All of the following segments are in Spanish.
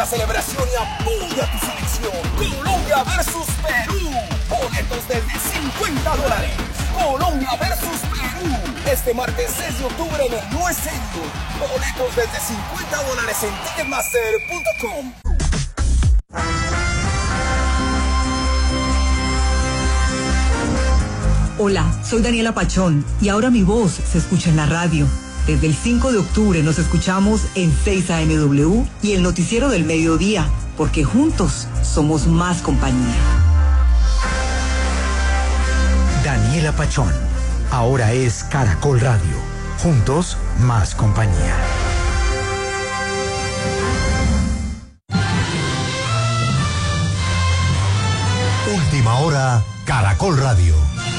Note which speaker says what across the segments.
Speaker 1: celebración y apoya a tu selección. Colombia versus Perú. Boletos desde $50. Colombia versus Perú. Este martes 6 de octubre en el No Es Serio. Boletos desde $50 en Ticketmaster.com.
Speaker 2: Hola, soy Daniela Pachón y ahora mi voz se escucha en la radio. Desde el 5 de octubre nos escuchamos en 6 AMW y el Noticiero del Mediodía, porque juntos somos más compañía.
Speaker 3: Daniela Pachón, ahora es Caracol Radio. Juntos, más compañía. Última hora, Caracol Radio.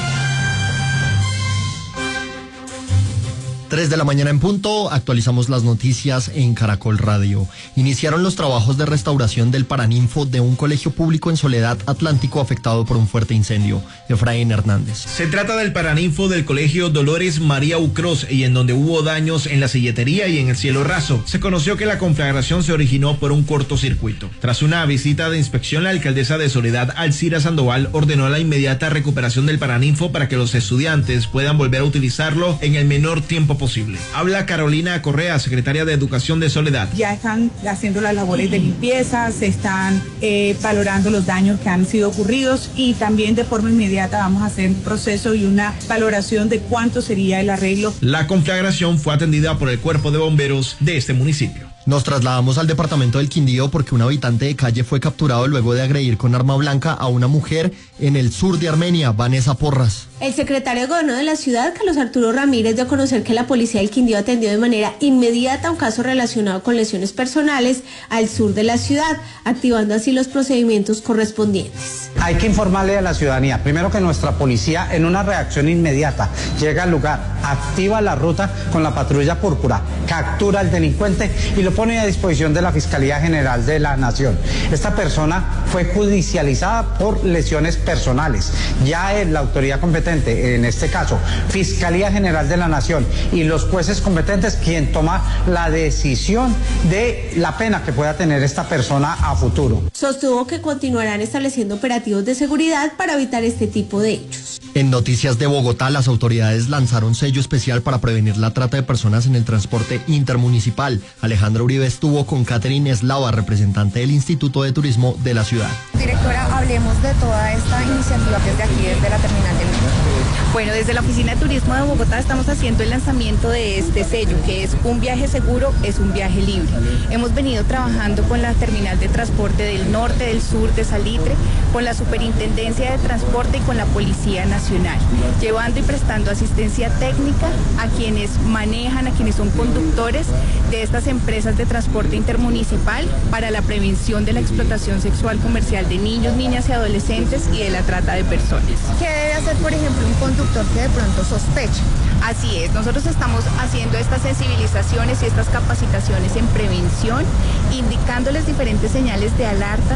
Speaker 4: 3 de la mañana en punto, actualizamos las noticias en Caracol Radio. Iniciaron los trabajos de restauración del Paraninfo de un colegio público en Soledad Atlántico afectado por un fuerte incendio. Efraín Hernández.
Speaker 5: Se trata del Paraninfo del colegio Dolores María Ucros y en donde hubo daños en la silletería y en el cielo raso. Se conoció que la conflagración se originó por un cortocircuito. Tras una visita de inspección, la alcaldesa de Soledad, Alcira Sandoval, ordenó la inmediata recuperación del Paraninfo para que los estudiantes puedan volver a utilizarlo en el menor tiempo posible. Habla Carolina Correa, secretaria de Educación de Soledad.
Speaker 6: Ya están haciendo las labores de limpieza, se están valorando los daños que han sido ocurridos y también de forma inmediata vamos a hacer un proceso y una valoración de cuánto sería el arreglo.
Speaker 5: La conflagración fue atendida por el Cuerpo de Bomberos de este municipio.
Speaker 4: Nos trasladamos al departamento del Quindío porque un habitante de calle fue capturado luego de agredir con arma blanca a una mujer en el sur de Armenia, Vanessa Porras.
Speaker 7: El secretario de Gobierno de la ciudad, Carlos Arturo Ramírez, dio a conocer que la policía del Quindío atendió de manera inmediata un caso relacionado con lesiones personales al sur de la ciudad, activando así los procedimientos correspondientes.
Speaker 8: Hay que informarle a la ciudadanía, primero que nuestra policía en una reacción inmediata llega al lugar, activa la ruta con la patrulla púrpura, captura al delincuente y lo pone a disposición de la Fiscalía General de la Nación. Esta persona fue judicializada por lesiones personales. Ya la autoridad competente, en este caso, Fiscalía General de la Nación y los jueces competentes, quien toma la decisión de la pena que pueda tener esta persona a futuro.
Speaker 7: Sostuvo que continuarán estableciendo operativos de seguridad para evitar este tipo de hechos.
Speaker 4: En noticias de Bogotá, las autoridades lanzaron sello especial para prevenir la trata de personas en el transporte intermunicipal. Alejandra Uribe estuvo con Catherine Eslava, representante del Instituto de Turismo de la ciudad.
Speaker 9: Directora, hablemos de toda esta iniciativa desde aquí, desde la terminal del metro.
Speaker 10: Bueno, desde la Oficina de Turismo de Bogotá estamos haciendo el lanzamiento de este sello, que es un viaje seguro, es un viaje libre. Hemos venido trabajando con la terminal de transporte del norte, del sur, de Salitre, con la Superintendencia de Transporte y con la Policía Nacional, llevando y prestando asistencia técnica a quienes manejan, a quienes son conductores de estas empresas de transporte intermunicipal para la prevención de la explotación sexual comercial de niños, niñas y adolescentes y de la trata de personas.
Speaker 9: ¿Qué debe hacer, por ejemplo, un conductor que de pronto sospeche?
Speaker 10: Así es, nosotros estamos haciendo estas sensibilizaciones y estas capacitaciones en prevención, indicándoles diferentes señales de alerta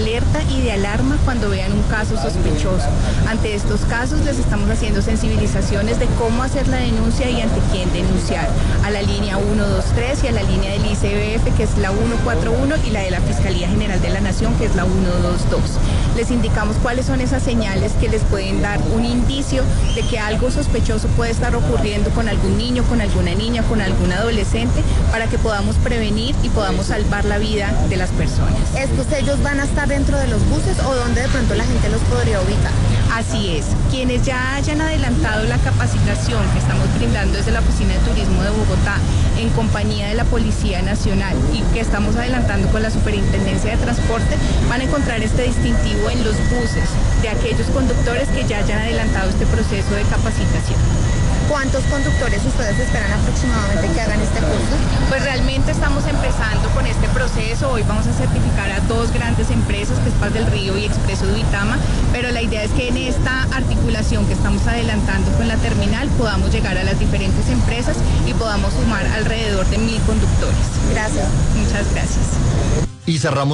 Speaker 10: y de alarma cuando vean un caso sospechoso. Ante estos casos les estamos haciendo sensibilizaciones de cómo hacer la denuncia y ante quién denunciar, a la línea 123 y a la línea del ICBF, que es la 141, y la de la Fiscalía General de la Nación, que es la 122. Les indicamos cuáles son esas señales que les pueden dar un indicio de que algo sospechoso puede estar ocurriendo con algún niño, con alguna niña, con algún adolescente, para que podamos prevenir y podamos salvar la vida de las personas.
Speaker 9: ¿Estos sellos van a estar dentro de los buses o dónde de pronto la gente los podría ubicar?
Speaker 10: Así es, quienes ya hayan adelantado la capacitación que estamos brindando desde la Oficina de Turismo de Bogotá en compañía de la Policía Nacional y que estamos adelantando con la Superintendencia de Transporte, van a encontrar este distintivo en los buses de aquellos conductores que ya hayan adelantado este proceso de capacitación.
Speaker 9: ¿Cuántos conductores ustedes esperan aproximadamente que hagan este curso?
Speaker 10: Pues realmente estamos empezando con este proceso. Hoy vamos a certificar a 2 grandes empresas, que es Paz del Río y Expreso Duitama, pero la idea es que en esta articulación que estamos adelantando con la terminal podamos llegar a las diferentes empresas y podamos sumar alrededor de 1000 conductores.
Speaker 9: Gracias.
Speaker 10: Muchas gracias.
Speaker 4: Y cerramos